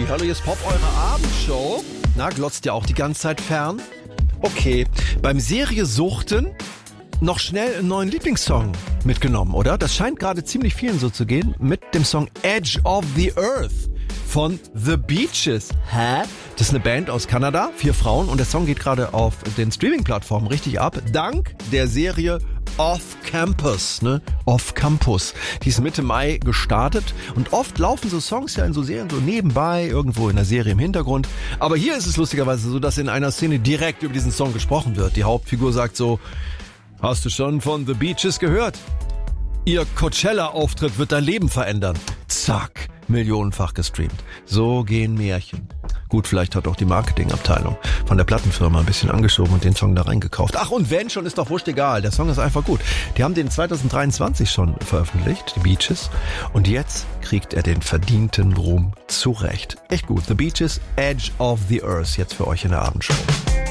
Hallo, hier ist Pop, eure Abendshow. Na, glotzt ihr auch die ganze Zeit fern? Okay, beim Serie Suchten noch schnell einen neuen Lieblingssong mitgenommen, oder? Das scheint gerade ziemlich vielen so zu gehen mit dem Song Edge of the Earth von The Beaches. Hä? Das ist eine Band aus Kanada, 4 Frauen, und der Song geht gerade auf den Streaming-Plattformen richtig ab, dank der Serie Off Campus, ne? Off Campus. Die ist Mitte Mai gestartet und oft laufen so Songs ja in so Serien so nebenbei, irgendwo in der Serie im Hintergrund. Aber hier ist es lustigerweise so, dass in einer Szene direkt über diesen Song gesprochen wird. Die Hauptfigur sagt so: Hast du schon von The Beaches gehört? Ihr Coachella-Auftritt wird dein Leben verändern. Zack, millionenfach gestreamt. So gehen Märchen. Gut, vielleicht hat auch die Marketingabteilung von der Plattenfirma ein bisschen angeschoben und den Song da reingekauft. Ach, und wenn schon, ist doch wurscht egal. Der Song ist einfach gut. Die haben den 2023 schon veröffentlicht, die Beaches. Und jetzt kriegt er den verdienten Ruhm zurecht. Echt gut. The Beaches, Edge of the Earth, jetzt für euch in der Abendshow.